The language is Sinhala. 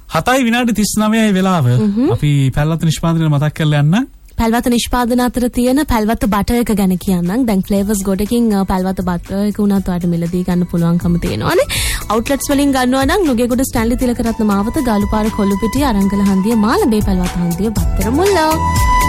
7 විනාඩි 39යි වෙලාව. අපි පැල්වත නිෂ්පාදනය මතක් කරලා යන්න. පැල්වත නිෂ්පාදන අතර තියෙන පැල්වත බටර් එක ගැන කියන්නම්. දැන් ෆ්ලේවර්ස් ගොඩකින් පැල්වත බටර් එක උනත් ඔයාලට මිලදී ගන්න පුළුවන්කම තියෙනවානේ. අවුට්ලට්ස් වලින් ගන්නවා නම් නුගේගොඩ ස්ටැන්ලි තිලකරත්න මාවත ගාලුපාර කොල්ලුපිටිය අරංගල හන්දිය මාළඹේ පැල්වත හන්දිය බත්තර මුල්ල.